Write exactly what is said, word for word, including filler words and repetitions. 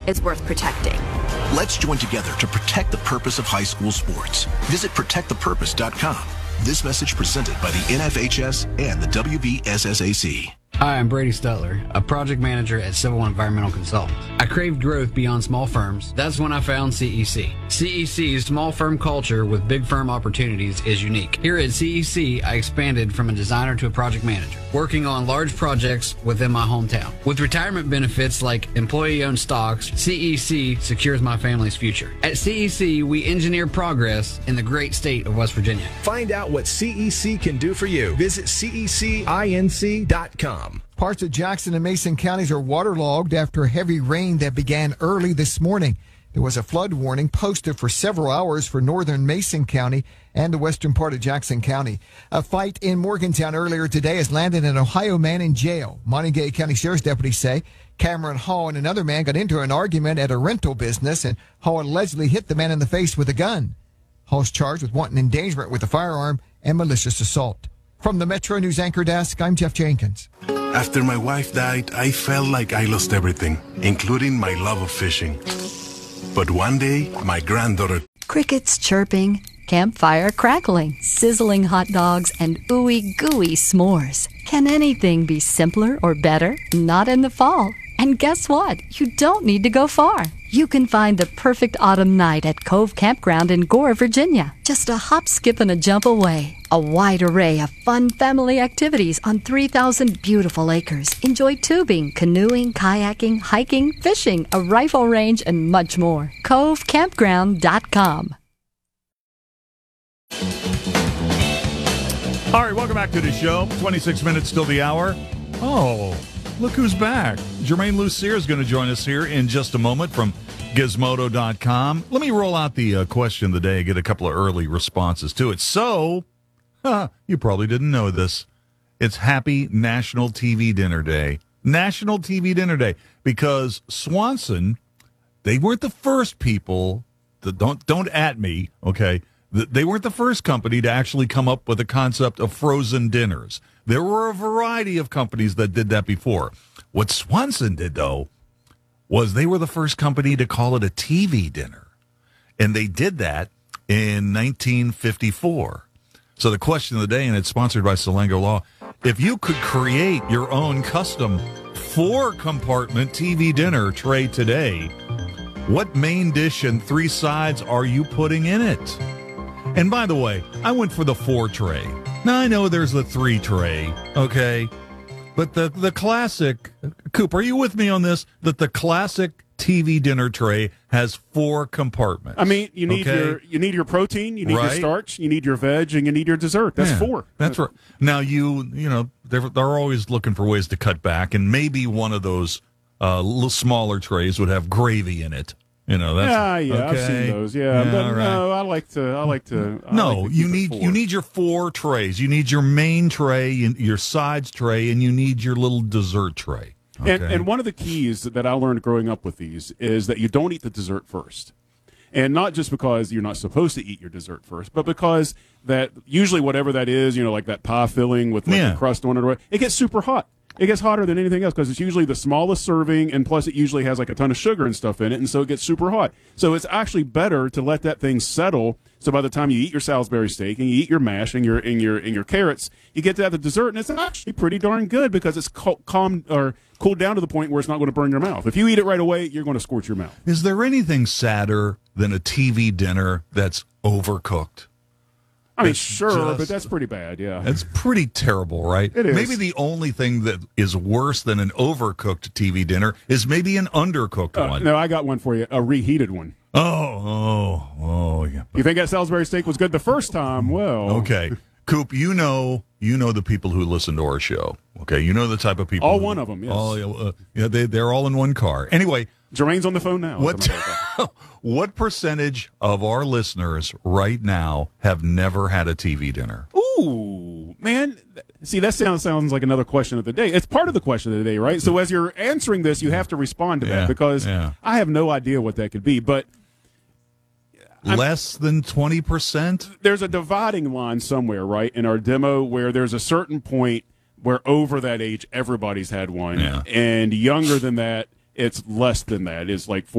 is worth protecting. Let's join together to protect the purpose of high school sports. Visit protect the purpose dot com. This message presented by the N F H S and the W B S S A C. Hi, I'm Brady Stutler, a project manager at Civil Environmental Consultants. I craved growth beyond small firms. That's when I found C E C. C E C's small firm culture with big firm opportunities is unique. Here at C E C, I expanded from a designer to a project manager, working on large projects within my hometown. With retirement benefits like employee-owned stocks, C E C secures my family's future. At C E C, we engineer progress in the great state of West Virginia. Find out what C E C can do for you. Visit C E C inc dot com. Parts of Jackson and Mason counties are waterlogged after heavy rain that began early this morning. There was a flood warning posted for several hours for northern Mason County and the western part of Jackson County. A fight in Morgantown earlier today has landed an Ohio man in jail. Montague County Sheriff's deputies say Cameron Hall and another man got into an argument at a rental business, and Hall allegedly hit the man in the face with a gun. Hall's charged with wanton endangerment with a firearm and malicious assault. From the Metro News Anchor Desk, I'm Jeff Jenkins. After my wife died, I felt like I lost everything, including my love of fishing. But one day, my granddaughter... Crickets chirping, campfire crackling, sizzling hot dogs, and ooey gooey s'mores. Can anything be simpler or better? Not in the fall. And guess what? You don't need to go far. You can find the perfect autumn night at Cove Campground in Gore, Virginia. Just a hop, skip, and a jump away. A wide array of fun family activities on three thousand beautiful acres. Enjoy tubing, canoeing, kayaking, hiking, fishing, a rifle range, and much more. cove campground dot com. All right, welcome back to the show. twenty-six minutes till the hour. Oh, look who's back. Jermaine Lucier is going to join us here in just a moment from Gizmodo dot com. Let me roll out the uh, question of the day, get a couple of early responses to it. So, huh, you probably didn't know this. It's Happy National T V Dinner Day. National T V Dinner Day. Because Swanson, they weren't the first people, to, don't, don't at me, okay? They weren't the first company to actually come up with the concept of frozen dinners. There were a variety of companies that did that before. What Swanson did, though, was they were the first company to call it a T V dinner. And they did that in nineteen fifty-four. So the question of the day, and it's sponsored by Salango Law, if you could create your own custom four-compartment T V dinner tray today, what main dish and three sides are you putting in it? And by the way, I went for the four tray. Now, I know there's the three tray, okay? But the, the classic, Coop, are you with me on this? That the classic T V dinner tray has four compartments. I mean, you need okay? your you need your protein, you need right? your starch, you need your veg, and you need your dessert. That's yeah, four. That's right. Now, you you know, they're, they're always looking for ways to cut back, and maybe one of those uh, little smaller trays would have gravy in it. You know, that's, yeah, yeah, okay. I've seen those. Yeah, yeah but right. no, I like to. I like to. I no, like to you need four. you need your four trays. You need your main tray, and your sides tray, and you need your little dessert tray. Okay? And and one of the keys that I learned growing up with these is that you don't eat the dessert first. And not just because you're not supposed to eat your dessert first, but because that usually whatever that is, you know, like that pie filling with like yeah. the crust on it, it gets super hot. It gets hotter than anything else because it's usually the smallest serving, and plus it usually has like a ton of sugar and stuff in it, and so it gets super hot. So it's actually better to let that thing settle. So by the time you eat your Salisbury steak and you eat your mash and your and your and your carrots, you get to have the dessert, and it's actually pretty darn good because it's cal- calm or cooled down to the point where it's not going to burn your mouth. If you eat it right away, you're going to scorch your mouth. Is there anything sadder than a T V dinner that's overcooked? I mean, it's sure, just, but that's pretty bad, yeah. It's pretty terrible, right? It is. Maybe the only thing that is worse than an overcooked T V dinner is maybe an undercooked uh, one. No, I got one for you, a reheated one. Oh, oh, oh, yeah. You think that Salisbury steak was good the first time? Well, okay. Coop, you know, you know the people who listen to our show. Okay, you know the type of people. All who, one of them, yes. All, uh, yeah, they they're all in one car. Anyway, Jermaine's on the phone now. What what percentage of our listeners right now have never had a T V dinner? Ooh, man. See, that sounds sounds like another question of the day. It's part of the question of the day, right? So as you're answering this, you have to respond to yeah, that because yeah. I have no idea what that could be, but less I'm, than twenty percent? There's a dividing line somewhere, right, in our demo where there's a certain point where over that age, everybody's had one. Yeah. And younger than that, it's less than that. It's like